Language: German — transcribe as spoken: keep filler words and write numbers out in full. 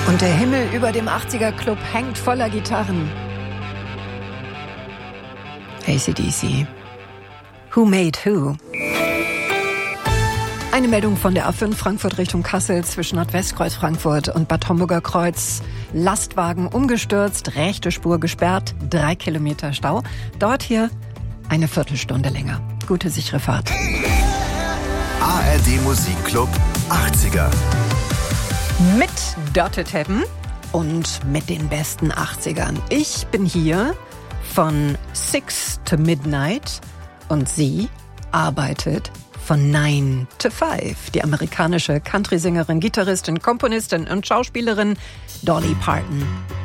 Und der Himmel über dem achtziger-Club hängt voller Gitarren. A C D C. Who made who? Eine Meldung von der A fünf Frankfurt Richtung Kassel zwischen Nordwestkreuz Frankfurt und Bad Homburger Kreuz. Lastwagen umgestürzt, rechte Spur gesperrt, drei Kilometer Stau. Dort hier eine Viertelstunde länger. Gute sichere Fahrt. A R D Musikclub achtziger. Mit Dörte Teppen und mit den besten achtzigern. Ich bin hier von six to midnight und sie arbeitet von nine to five. Die amerikanische Country-Sängerin, Gitarristin, Komponistin und Schauspielerin Dolly Parton.